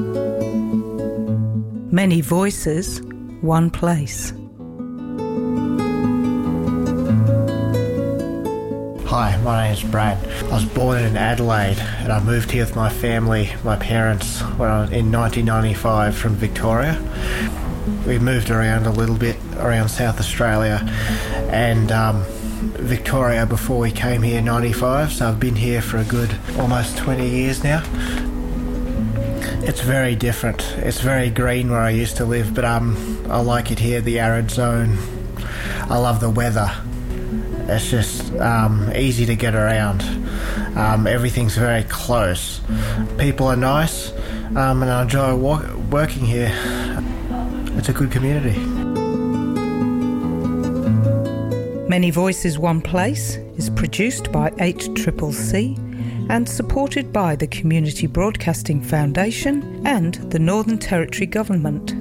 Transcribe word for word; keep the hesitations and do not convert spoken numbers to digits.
Many voices, one place. Hi, my name's Brad. I was born in Adelaide and I moved here with my family, my parents, when in nineteen ninety-five from Victoria. We moved around a little bit around South Australia and um, Victoria before we came here in ninety-five, so I've been here for a good almost twenty years now. It's very different. It's very green where I used to live, but um, I like it here, the arid zone. I love the weather. It's just um, easy to get around. Um, everything's very close. People are nice, um, and I enjoy wa- working here. It's a good community. Many Voices, One Place is produced by H C C C and supported by the Community Broadcasting Foundation and the Northern Territory Government.